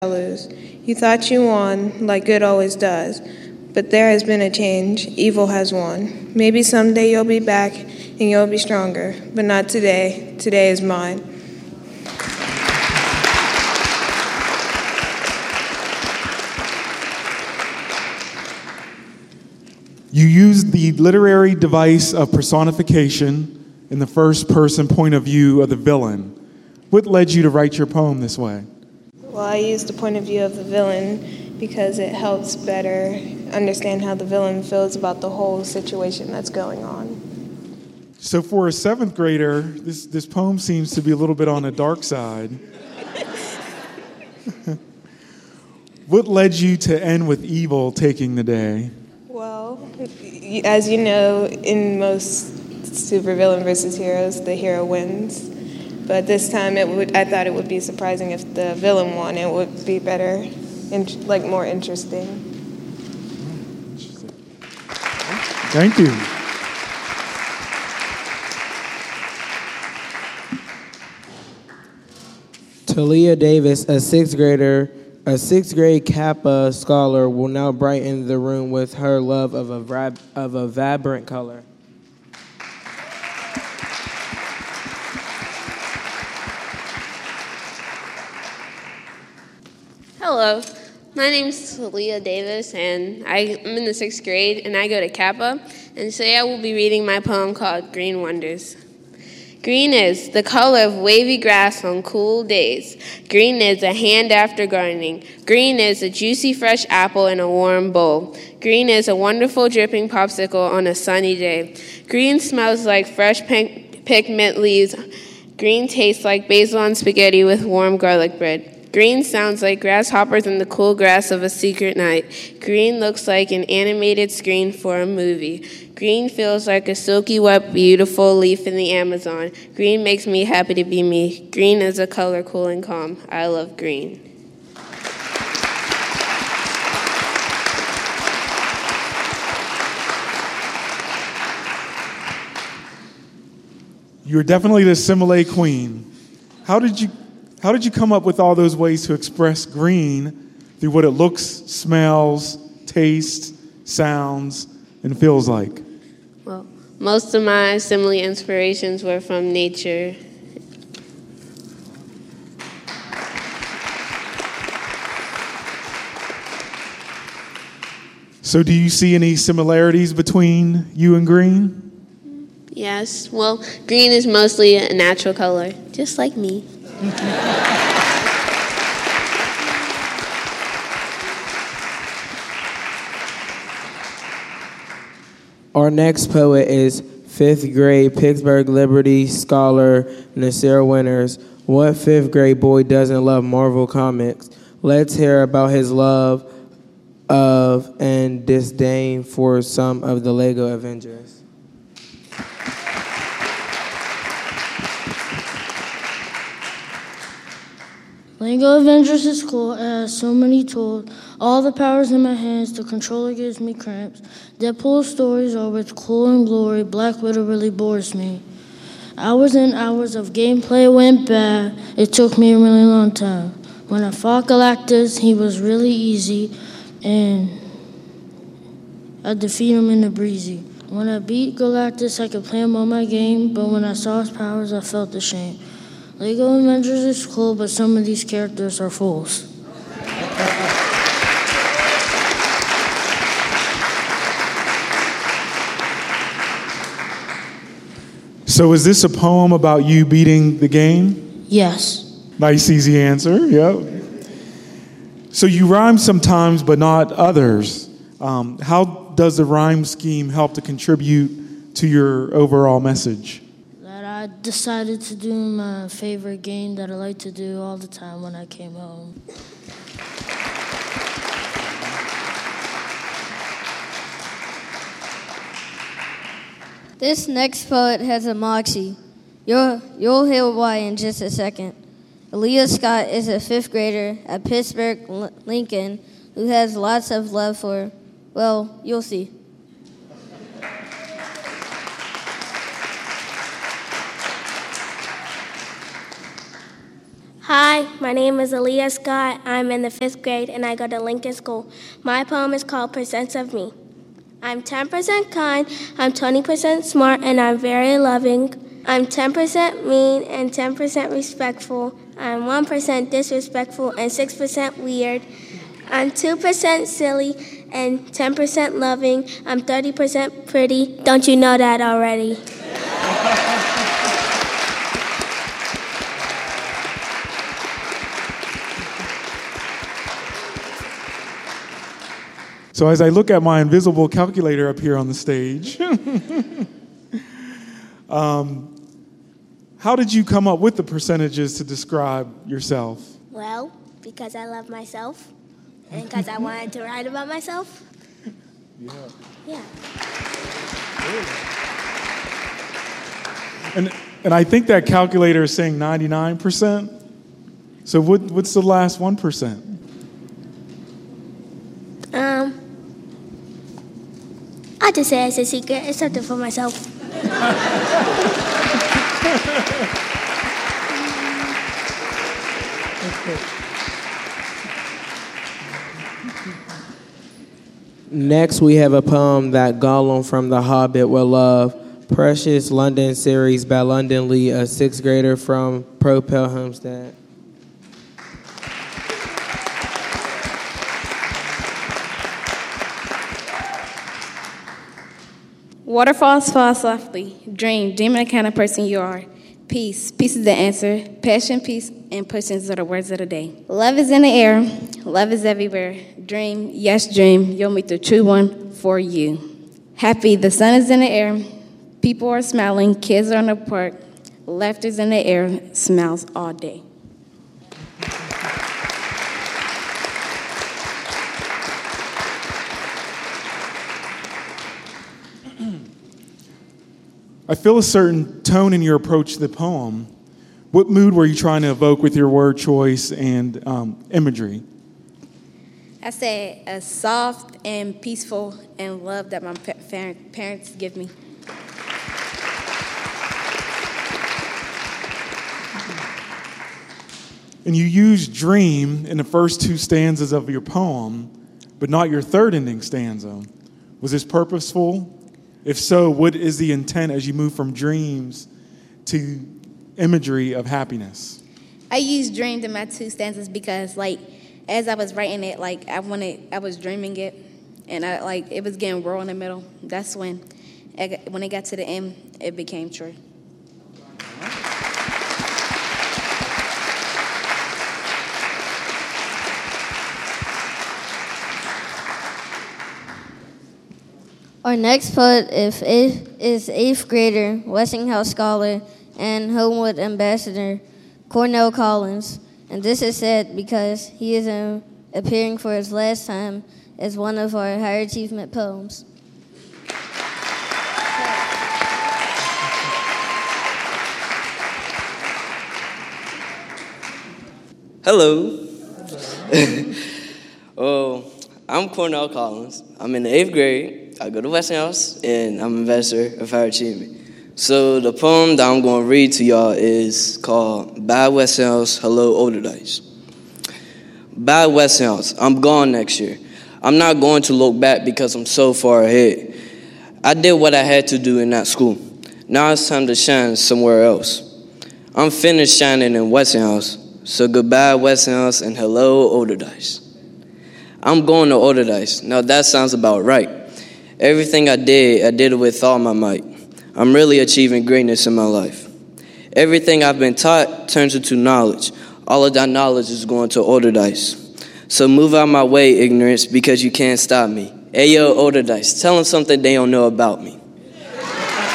lose. You thought you won, like good always does, but there has been a change. Evil has won. Maybe someday you'll be back and you'll be stronger, but not today. Today is mine. You used the literary device of personification in the first person point of view of the villain. What led you to write your poem this way? Well, I use the point of view of the villain because it helps better understand how the villain feels about the whole situation that's going on. So for a seventh grader, this poem seems to be a little bit on the dark side. What led you to end with evil taking the day? Well, as you know, in most supervillain versus heroes, the hero wins. But this time, I thought it would be surprising if the villain won. It would be better, more interesting. Thank you. Talia Davis, a sixth grade Kappa scholar, will now brighten the room with her love of a vibrant color. Hello, my name is Talia Davis, and I'm in the 6th grade, and I go to Kappa, and today I will be reading my poem called Green Wonders. Green is the color of wavy grass on cool days. Green is a hand after gardening. Green is a juicy fresh apple in a warm bowl. Green is a wonderful dripping popsicle on a sunny day. Green smells like fresh picked mint leaves. Green tastes like basil on spaghetti with warm garlic bread. Green sounds like grasshoppers in the cool grass of a secret night. Green looks like an animated screen for a movie. Green feels like a silky wet, beautiful leaf in the Amazon. Green makes me happy to be me. Green is a color cool and calm. I love green. You're definitely the simile queen. How did you come up with all those ways to express green through what it looks, smells, tastes, sounds, and feels like? Well, most of my simile inspirations were from nature. So do you see any similarities between you and green? Yes, well, green is mostly a natural color, just like me. Our next poet is 5th grade Pittsburgh Liberty scholar Nasir Winters. What 5th grade boy doesn't love Marvel Comics? Let's hear about his love of and disdain for some of the Lego Avengers. Lego Avengers is cool. It has so many tools. All the powers in my hands. The controller gives me cramps. Deadpool's stories are with cool and glory. Black Widow really bores me. Hours and hours of gameplay went bad. It took me a really long time. When I fought Galactus, he was really easy, and I defeat him in a breezy. When I beat Galactus, I could play him on my game, but when I saw his powers, I felt ashamed. Lego Avengers is cool, but some of these characters are fools. So is this a poem about you beating the game? Yes. Nice, easy answer, yep. So you rhyme sometimes, but not others. How does the rhyme scheme help to contribute to your overall message? I decided to do my favorite game that I like to do all the time when I came home. This next poet has a moxie. You'll hear why in just a second. Aaliyah Scott is a 5th grader at Pittsburgh Lincoln who has lots of love for, well, you'll see. Hi, my name is Aaliyah Scott. I'm in the 5th grade and I go to Lincoln School. My poem is called Percents of Me. I'm 10% kind, I'm 20% smart, and I'm very loving. I'm 10% mean and 10% respectful. I'm 1% disrespectful and 6% weird. I'm 2% silly and 10% loving. I'm 30% pretty. Don't you know that already? So as I look at my invisible calculator up here on the stage, how did you come up with the percentages to describe yourself? Well, because I love myself and because I wanted to write about myself. Yeah. And I think that calculator is saying 99%. So what's the last 1%? I'll just say it's a secret. It's something for myself. Next, we have a poem that Gollum from The Hobbit will love. Precious London series by London Lee, a 6th grader from Propel Homestead. Waterfalls fall softly. Dream the kind of person you are. Peace is the answer. Passion, peace, and patience are the words of the day. Love is in the air. Love is everywhere. Dream, yes, dream. You'll meet the true one for you. Happy, the sun is in the air. People are smiling. Kids are in the park. Laughter's in the air. Smiles all day. I feel a certain tone in your approach to the poem. What mood were you trying to evoke with your word choice and imagery? I said a soft and peaceful and love that my parents give me. And you use dream in the first 2 stanzas of your poem, but not your third ending stanza. Was this purposeful? If so, what is the intent as you move from dreams to imagery of happiness? I used dreamed in my 2 stanzas because, as I was writing it, I was dreaming it, and it was getting raw in the middle. That's when it got to the end, it became true. Our next poet is 8th grader, Westinghouse scholar, and Homewood ambassador, Cornell Collins. And this is said because he is appearing for his last time as one of our higher achievement poems. Hello. I'm Cornell Collins. I'm in the 8th grade. I go to Westinghouse, and I'm ambassador of higher achievement. So the poem that I'm going to read to y'all is called Bye Westinghouse, Hello Olderdice. Bye Westinghouse, I'm gone next year. I'm not going to look back because I'm so far ahead. I did what I had to do in that school. Now it's time to shine somewhere else. I'm finished shining in Westinghouse, so goodbye Westinghouse and hello Olderdice. I'm going to Olderdice. Now that sounds about right. Everything I did it with all my might. I'm really achieving greatness in my life. Everything I've been taught turns into knowledge. All of that knowledge is going to Olderdice. So move out my way, ignorance, because you can't stop me. Hey, yo, Olderdice, tell them something they don't know about me.